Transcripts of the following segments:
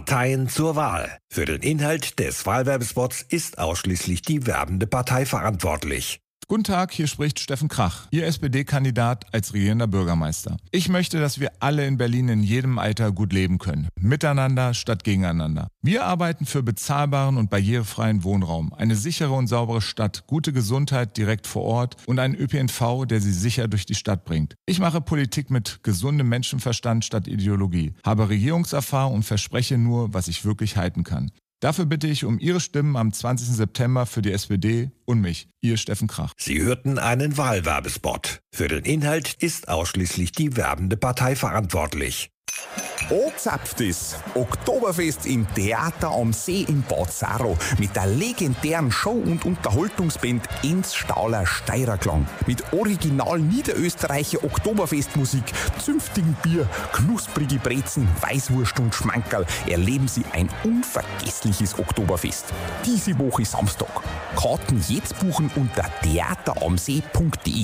Parteien zur Wahl. Für den Inhalt des Wahlwerbespots ist ausschließlich die werbende Partei verantwortlich. Guten Tag, hier spricht Steffen Krach, Ihr SPD-Kandidat als regierender Bürgermeister. Ich möchte, dass wir alle in Berlin in jedem Alter gut leben können. Miteinander statt gegeneinander. Wir arbeiten für bezahlbaren und barrierefreien Wohnraum, eine sichere und saubere Stadt, gute Gesundheit direkt vor Ort und einen ÖPNV, der Sie sicher durch die Stadt bringt. Ich mache Politik mit gesundem Menschenverstand statt Ideologie, habe Regierungserfahrung und verspreche nur, was ich wirklich halten kann. Dafür bitte ich um Ihre Stimmen am 20. September für die SPD und mich, Ihr Steffen Krach. Sie hörten einen Wahlwerbespot. Für den Inhalt ist ausschließlich die werbende Partei verantwortlich. Angezapft ist Oktoberfest im Theater am See in Bad Saro mit der legendären Show- und Unterhaltungsband Enz Stauler Steirerklang. Mit original niederösterreichischer Oktoberfestmusik, zünftigem Bier, knusprige Brezen, Weißwurst und Schmankerl erleben Sie ein unvergessliches Oktoberfest. Diese Woche Samstag. Karten jetzt buchen unter theateramsee.de.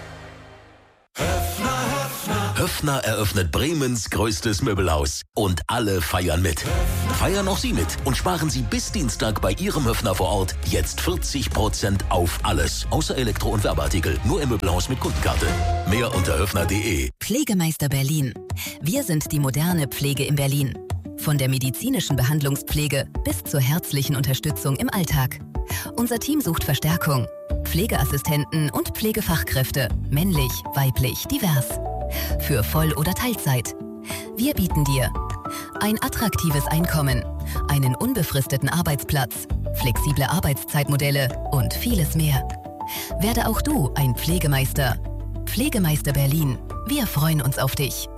Höffner eröffnet Bremens größtes Möbelhaus und alle feiern mit. Feiern auch Sie mit und sparen Sie bis Dienstag bei Ihrem Höffner vor Ort jetzt 40% auf alles. Außer Elektro- und Werbeartikel. Nur im Möbelhaus mit Kundenkarte. Mehr unter höffner.de. Pflegemeister Berlin. Wir sind die moderne Pflege in Berlin. Von der medizinischen Behandlungspflege bis zur herzlichen Unterstützung im Alltag. Unser Team sucht Verstärkung. Pflegeassistenten und Pflegefachkräfte. Männlich, weiblich, divers. Für Voll- oder Teilzeit. Wir bieten dir ein attraktives Einkommen, einen unbefristeten Arbeitsplatz, flexible Arbeitszeitmodelle und vieles mehr. Werde auch du ein Pflegemeister. Pflegemeister Berlin. Wir freuen uns auf dich.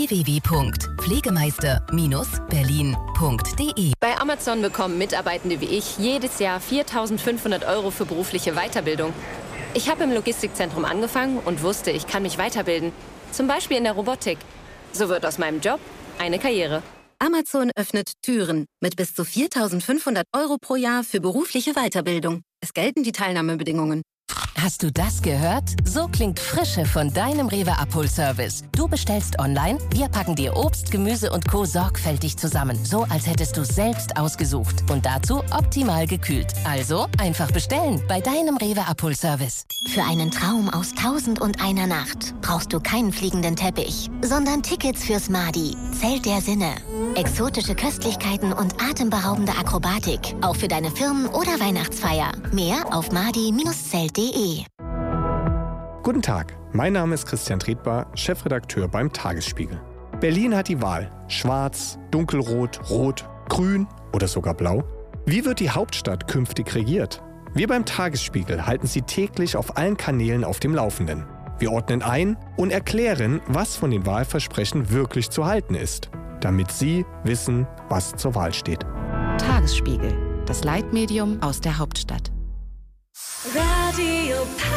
www.pflegemeister-berlin.de. Bei Amazon bekommen Mitarbeitende wie ich jedes Jahr 4.500 € für berufliche Weiterbildung. Ich habe im Logistikzentrum angefangen und wusste, ich kann mich weiterbilden. Zum Beispiel in der Robotik. So wird aus meinem Job eine Karriere. Amazon öffnet Türen mit bis zu 4.500 € pro Jahr für berufliche Weiterbildung. Es gelten die Teilnahmebedingungen. Hast du das gehört? So klingt Frische von deinem Rewe-Abholservice. Du bestellst online, wir packen dir Obst, Gemüse und Co. sorgfältig zusammen. So, als hättest du selbst ausgesucht. Und dazu optimal gekühlt. Also, einfach bestellen bei deinem Rewe-Abholservice. Für einen Traum aus 1001 Nacht brauchst du keinen fliegenden Teppich, sondern Tickets fürs Madi, Zelt der Sinne. Exotische Köstlichkeiten und atemberaubende Akrobatik, auch für deine Firmen- oder Weihnachtsfeier. Mehr auf madi-zelt.de. Guten Tag, mein Name ist Christian Tretbar, Chefredakteur beim Tagesspiegel. Berlin hat die Wahl: Schwarz, Dunkelrot, Rot, Grün oder sogar Blau. Wie wird die Hauptstadt künftig regiert? Wir beim Tagesspiegel halten Sie täglich auf allen Kanälen auf dem Laufenden. Wir ordnen ein und erklären, was von den Wahlversprechen wirklich zu halten ist, damit Sie wissen, was zur Wahl steht. Tagesspiegel, das Leitmedium aus der Hauptstadt. Radio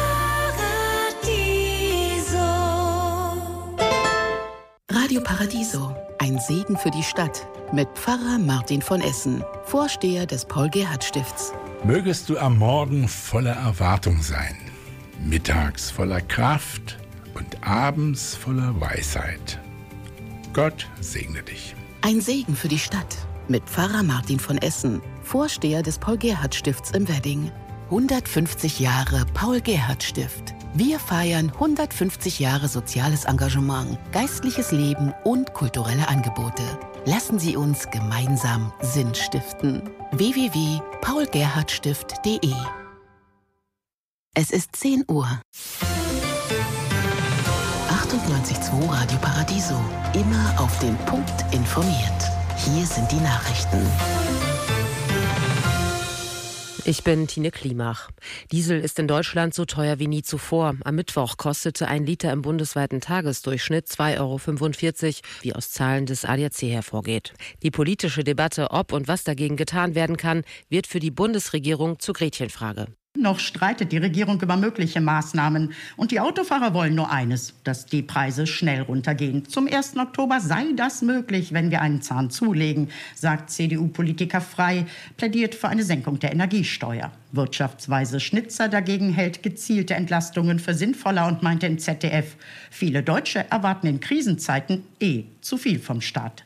Paradiso. Radio Paradiso, ein Segen für die Stadt mit Pfarrer Martin von Essen, Vorsteher des Paul-Gerhardt-Stifts. Mögest du am Morgen voller Erwartung sein, mittags voller Kraft und abends voller Weisheit. Gott segne dich. Ein Segen für die Stadt mit Pfarrer Martin von Essen, Vorsteher des Paul-Gerhardt-Stifts im Wedding. 150 Jahre Paul-Gerhardt-Stift. Wir feiern 150 Jahre soziales Engagement, geistliches Leben und kulturelle Angebote. Lassen Sie uns gemeinsam Sinn stiften. www.paulgerhardtstift.de. Es ist 10 Uhr. 98.2 Radio Paradiso. Immer auf den Punkt informiert. Hier sind die Nachrichten. Ich bin Tine Klimach. Diesel ist in Deutschland so teuer wie nie zuvor. Am Mittwoch kostete ein Liter im bundesweiten Tagesdurchschnitt 2,45 €, wie aus Zahlen des ADAC hervorgeht. Die politische Debatte, ob und was dagegen getan werden kann, wird für die Bundesregierung zur Gretchenfrage. Noch streitet die Regierung über mögliche Maßnahmen. Und die Autofahrer wollen nur eines, dass die Preise schnell runtergehen. Zum 1. Oktober sei das möglich, wenn wir einen Zahn zulegen, sagt CDU-Politiker Frey, plädiert für eine Senkung der Energiesteuer. Wirtschaftsweise Schnitzer dagegen hält gezielte Entlastungen für sinnvoller und meinte im ZDF, viele Deutsche erwarten in Krisenzeiten zu viel vom Staat.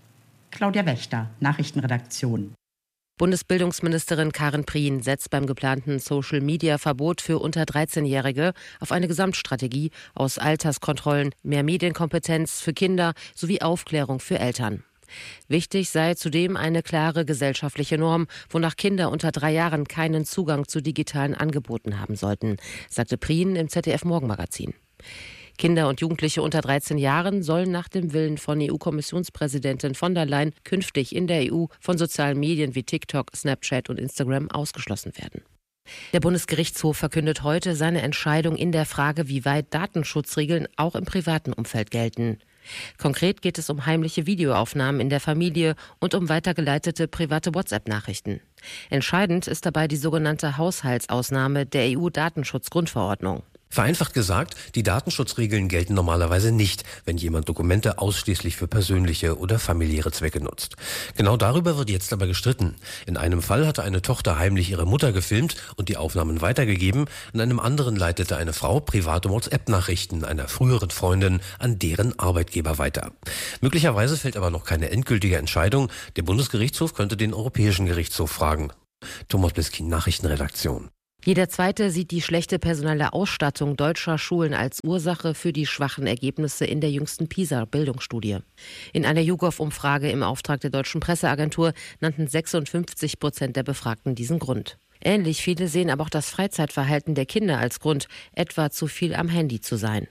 Claudia Wächter, Nachrichtenredaktion. Bundesbildungsministerin Karin Prien setzt beim geplanten Social-Media-Verbot für unter 13-Jährige auf eine Gesamtstrategie aus Alterskontrollen, mehr Medienkompetenz für Kinder sowie Aufklärung für Eltern. Wichtig sei zudem eine klare gesellschaftliche Norm, wonach Kinder unter 3 Jahren keinen Zugang zu digitalen Angeboten haben sollten, sagte Prien im ZDF-Morgenmagazin. Kinder und Jugendliche unter 13 Jahren sollen nach dem Willen von EU-Kommissionspräsidentin von der Leyen künftig in der EU von sozialen Medien wie TikTok, Snapchat und Instagram ausgeschlossen werden. Der Bundesgerichtshof verkündet heute seine Entscheidung in der Frage, wie weit Datenschutzregeln auch im privaten Umfeld gelten. Konkret geht es um heimliche Videoaufnahmen in der Familie und um weitergeleitete private WhatsApp-Nachrichten. Entscheidend ist dabei die sogenannte Haushaltsausnahme der EU-Datenschutzgrundverordnung. Vereinfacht gesagt, die Datenschutzregeln gelten normalerweise nicht, wenn jemand Dokumente ausschließlich für persönliche oder familiäre Zwecke nutzt. Genau darüber wird jetzt aber gestritten. In einem Fall hatte eine Tochter heimlich ihre Mutter gefilmt und die Aufnahmen weitergegeben. In einem anderen leitete eine Frau private WhatsApp-Nachrichten einer früheren Freundin an deren Arbeitgeber weiter. Möglicherweise fällt aber noch keine endgültige Entscheidung. Der Bundesgerichtshof könnte den Europäischen Gerichtshof fragen. Thomas Bliskin, Nachrichtenredaktion. Jeder Zweite sieht die schlechte personelle Ausstattung deutscher Schulen als Ursache für die schwachen Ergebnisse in der jüngsten PISA-Bildungsstudie. In einer YouGov-Umfrage im Auftrag der Deutschen Presseagentur nannten 56% der Befragten diesen Grund. Ähnlich viele sehen aber auch das Freizeitverhalten der Kinder als Grund, etwa zu viel am Handy zu sein.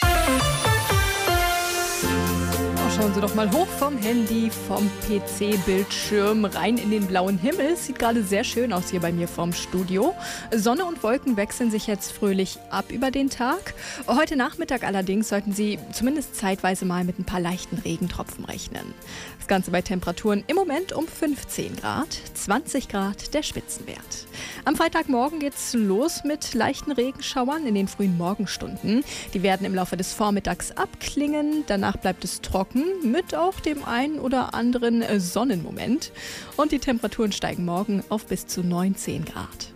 Schauen Sie doch mal hoch vom Handy, vom PC-Bildschirm rein in den blauen Himmel. Sieht gerade sehr schön aus hier bei mir vorm Studio. Sonne und Wolken wechseln sich jetzt fröhlich ab über den Tag. Heute Nachmittag allerdings sollten Sie zumindest zeitweise mal mit ein paar leichten Regentropfen rechnen. Das Ganze bei Temperaturen im Moment um 15 Grad, 20 Grad der Spitzenwert. Am Freitagmorgen geht's los mit leichten Regenschauern in den frühen Morgenstunden. Die werden im Laufe des Vormittags abklingen. Danach bleibt es trocken mit auch dem einen oder anderen Sonnenmoment. Und die Temperaturen steigen morgen auf bis zu 19 Grad.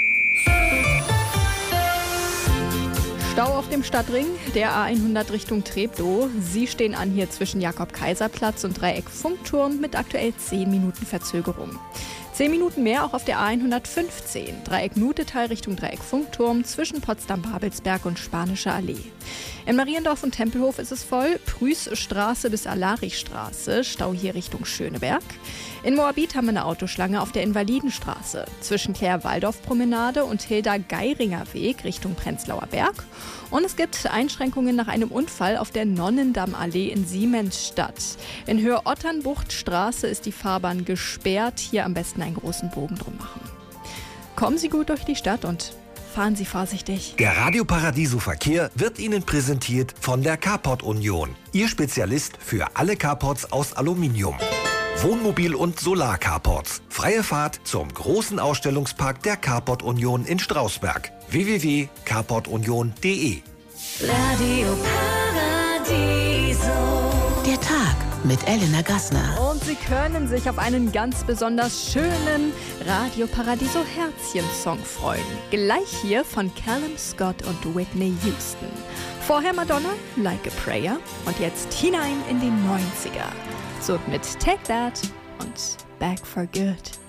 Stau auf dem Stadtring, der A100 Richtung Treptow. Sie stehen an hier zwischen Jakob-Kaiser-Platz und Dreieck Funkturm mit aktuell 10 Minuten Verzögerung. 10 Minuten mehr auch auf der A115, Dreieck Nutetal Richtung Dreieck Funkturm zwischen Potsdam-Babelsberg und Spanische Allee. In Mariendorf und Tempelhof ist es voll, Prüßstraße bis Alarichstraße, Stau hier Richtung Schöneberg. In Moabit haben wir eine Autoschlange auf der Invalidenstraße zwischen Claire-Waldorf-Promenade und Hilda-Geiringer Weg Richtung Prenzlauer Berg. Und es gibt Einschränkungen nach einem Unfall auf der Nonnendammallee in Siemensstadt. In Höhe Otternbuchtstraße ist die Fahrbahn gesperrt. Hier am besten einen großen Bogen drum machen. Kommen Sie gut durch die Stadt und fahren Sie vorsichtig. Der Radio Paradiso Verkehr wird Ihnen präsentiert von der Carport Union. Ihr Spezialist für alle Carports aus Aluminium. Wohnmobil- und Solar-Carports. Freie Fahrt zum großen Ausstellungspark der Carport Union in Strausberg. www.carportunion.de. Radio Paradiso. Der Tag mit Elena Gassner. Und Sie können sich auf einen ganz besonders schönen Radio Paradiso Herzchen-Song freuen. Gleich hier von Callum Scott und Whitney Houston. Vorher Madonna, Like a Prayer. Und jetzt hinein in die 90er. So mit Take That und Back for Good.